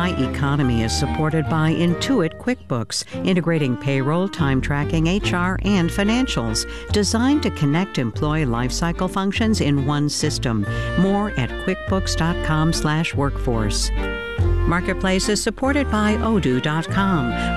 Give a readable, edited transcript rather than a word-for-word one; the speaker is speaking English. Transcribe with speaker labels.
Speaker 1: My Economy is supported by Intuit QuickBooks, integrating payroll, time tracking, HR, and financials, designed to connect employee lifecycle functions in one system. More at quickbooks.com/workforce. Marketplace is supported by Odoo.com,